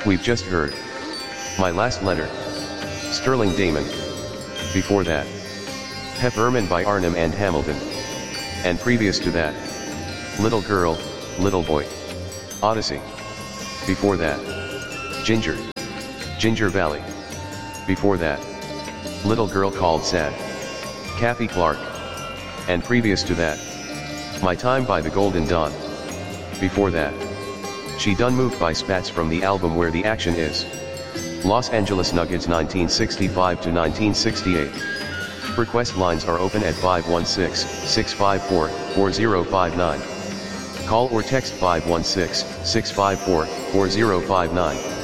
We've just heard My Last Letter, Sterling Damon. Before that, Peppermint by Arnhem and Hamilton. And previous to that, Little Girl, Little Boy, Odyssey. Before that, Ginger, Ginger Valley. Before that, Little Girl Called Sad, Kathy Clark. And previous to that, My Time by the Golden Dawn. Before that, She Done Moved by Spats from the album Where the Action Is. Los Angeles Nuggets 1965 to 1968. Request lines are open at 516-654-4059. Call or text 516-654-4059.